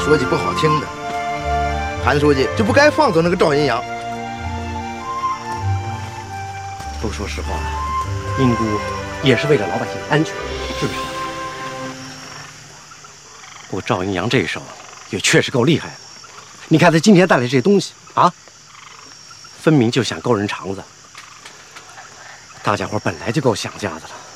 说句不好听的，韩书记就不该放走那个赵银阳。 都说实话，英姑也是为了老百姓的安全，是不是？不过赵银阳这一手也确实够厉害的。你看他今天带来这些东西啊，分明就想勾人肠子。大家伙本来就够想家的了。